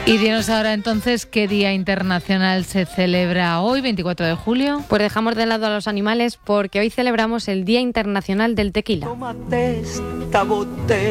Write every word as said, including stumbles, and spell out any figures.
Y dinos ahora entonces qué Día Internacional se celebra hoy, veinticuatro de julio. Pues dejamos de lado a los animales porque hoy celebramos el Día Internacional del Tequila. Tómate esta botella.